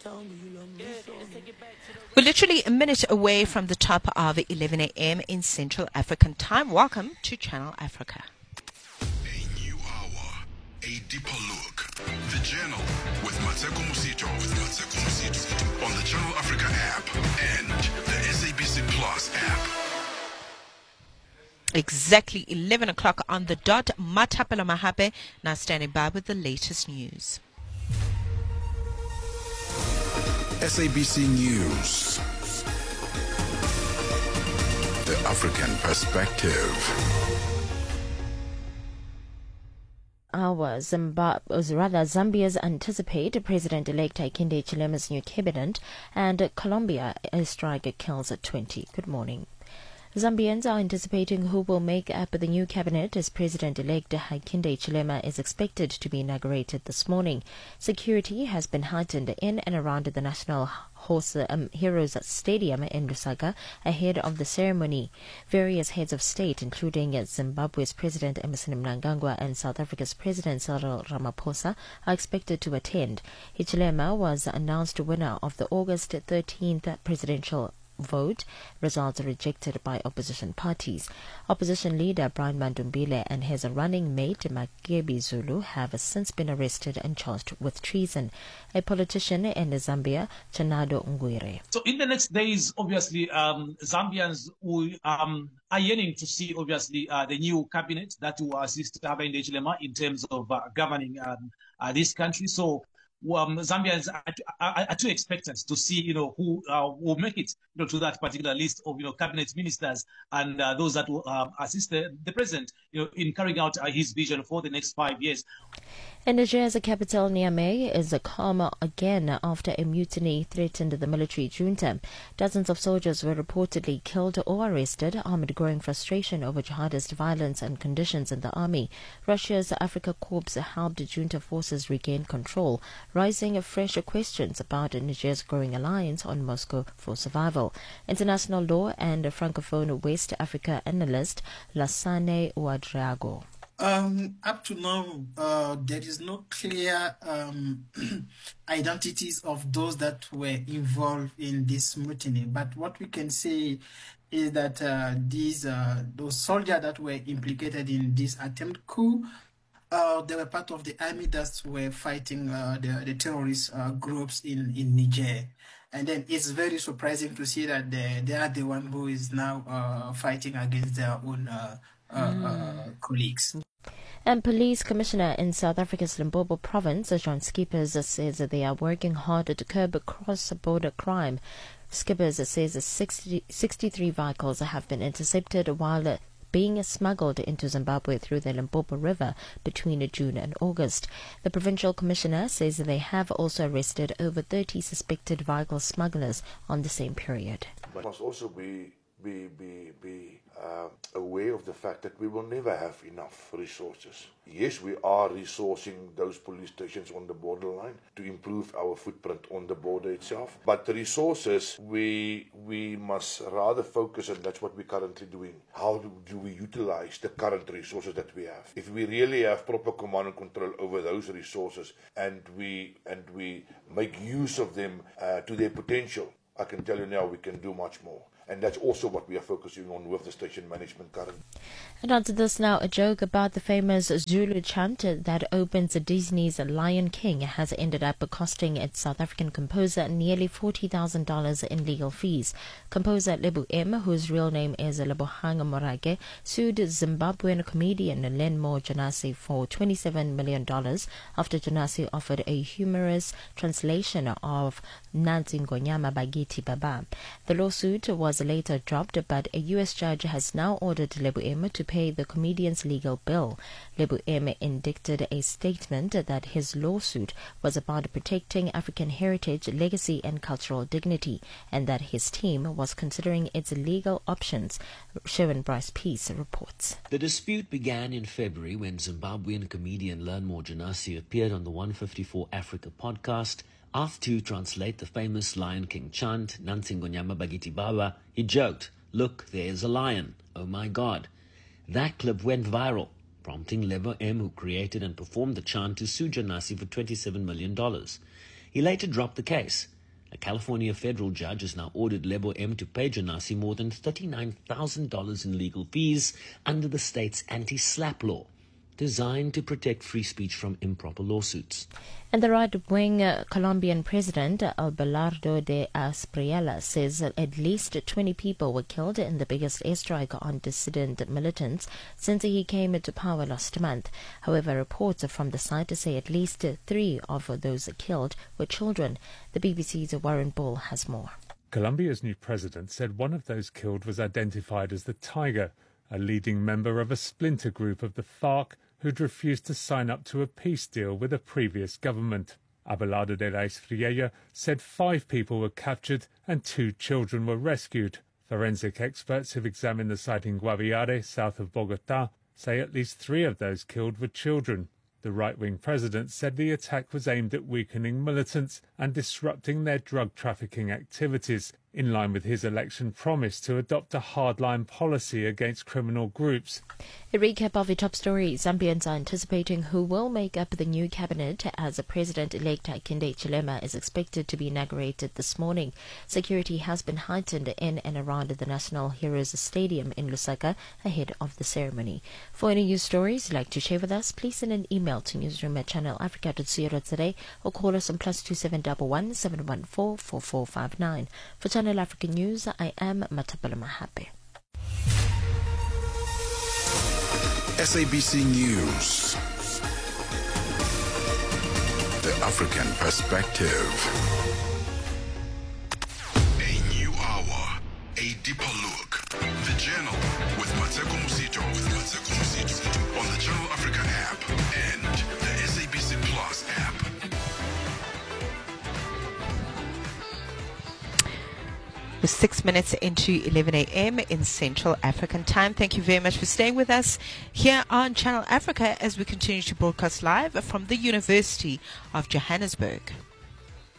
We're literally a minute away from the top of 11 a.m. in Central African time. Welcome to Channel Africa. A new hour, a deeper look. The Journal with Mateko Musito. On the Channel Africa app and the SABC Plus app. Exactly 11 o'clock on the dot. Matapela Mahape now standing by with the latest news. SABC News. The African Perspective. Zambia's anticipate President-elect Hakainde Hichilema's new cabinet, and Colombia airstrike kills 20. Good morning. Zambians are anticipating who will make up the new cabinet as President-elect Hakainde Hichilema is expected to be inaugurated this morning. Security has been heightened in and around the National Heroes Stadium in Lusaka ahead of the ceremony. Various heads of state, including Zimbabwe's President Emmerson Mnangagwa and South Africa's President Cyril Ramaphosa, are expected to attend. Hichilema was announced winner of the August 13th presidential vote, results rejected by opposition parties. Opposition leader Brian Mandumbile and his running mate Makebi Zulu have since been arrested and charged with treason. A politician in Zambia, Chanado Ngwire. So in the next days, obviously, Zambians will, are yearning to see, obviously, the new cabinet that will assist Hakainde Hichilema in terms of governing this country. So Zambians are too expectant to see, who will make it, to that particular list of, cabinet ministers and those that will assist the president, in carrying out his vision for the next 5 years. In Niger's capital, Niamey is calm again after a mutiny threatened the military junta. Dozens of soldiers were reportedly killed or arrested amid growing frustration over jihadist violence and conditions in the army. Russia's Africa Corps helped junta forces regain control, raising fresh questions about Niger's growing alliance on Moscow for survival. International law and Francophone West Africa analyst Lassane Ouedraogo. Up to now, there is no clear identities of those that were involved in this mutiny. But what we can say is that those soldiers that were implicated in this attempt coup, they were part of the army that were fighting the terrorist groups in Niger. And then it's very surprising to see that they are the one who is now fighting against their own colleagues. And Police Commissioner in South Africa's Limpopo province, John Skippers, says that they are working hard to curb cross-border crime. Skippers says 63 vehicles have been intercepted while being smuggled into Zimbabwe through the Limpopo River between June and August. The provincial commissioner says they have also arrested over 30 suspected vehicle smugglers on the same period. We must also be aware of the fact that we will never have enough resources. Yes, we are resourcing those police stations on the borderline to improve our footprint on the border itself. But the resources, we must rather focus, and that's what we're currently doing. How do we utilize the current resources that we have? If we really have proper command and control over those resources and we make use of them to their potential, I can tell you now we can do much more. And that's also what we are focusing on with the station management currently. And on to this now, a joke about the famous Zulu chant that opens Disney's Lion King has ended up costing its South African composer nearly $40,000 in legal fees. Composer Lebo M, whose real name is Lebohang Morake, sued Zimbabwean comedian Lenmo Janasi for $27 million after Janasi offered a humorous translation of Nansi Ngonyama Bagiti Baba. The lawsuit was later dropped, but a U.S. judge has now ordered Lebo M to pay the comedian's legal bill. Lebo M indicted a statement that his lawsuit was about protecting African heritage, legacy and cultural dignity, and that his team was considering its legal options. Sherwin Bryce Peace reports. The dispute began in February when Zimbabwean comedian Lenmo Janasi appeared on the 154 Africa podcast. Asked to translate the famous Lion King chant, Nansi Ngonyama Bagiti Baba, he joked, "Look, there's a lion. Oh my God." That clip went viral, prompting Lebo M, who created and performed the chant, to sue Janasi for $27 million. He later dropped the case, A California federal judge has now ordered Lebo M to pay Jonasi more than $39,000 in legal fees under the state's anti-SLAPP law, designed to protect free speech from improper lawsuits. And the right-wing Colombian president, Abelardo de Aspriella, says that at least 20 people were killed in the biggest airstrike on dissident militants since he came into power last month. However, reports from the site say at least 3 of those killed were children. The BBC's Warren Ball has more. Colombia's new president said one of those killed was identified as the Tiger, a leading member of a splinter group of the FARC who'd refused to sign up to a peace deal with a previous government. Abelardo de la Espriella said 5 people were captured and 2 children were rescued. Forensic experts who've examined the site in Guaviare, south of Bogota, say at least 3 of those killed were children. The right-wing president said the attack was aimed at weakening militants and disrupting their drug trafficking activities, in line with his election promise to adopt a hardline policy against criminal groups. A recap of the top stories. Zambians are anticipating who will make up the new cabinet as President-elect Hakainde Hichilema is expected to be inaugurated this morning. Security has been heightened in and around the National Heroes Stadium in Lusaka ahead of the ceremony. For any news stories you'd like to share with us, please send an email to newsroom@channelafrica.co.za or call us on +2711 714 4459. For Channel Africa News, I am Matapala Mahape. SABC News. The African Perspective. A new hour, a deeper look. The Journal with Mateko Musito. On the Channel Africa app and the SABC Plus app. We're 6 minutes into 11 a.m. in Central African Time. Thank you very much for staying with us here on Channel Africa as we continue to broadcast live from the University of Johannesburg.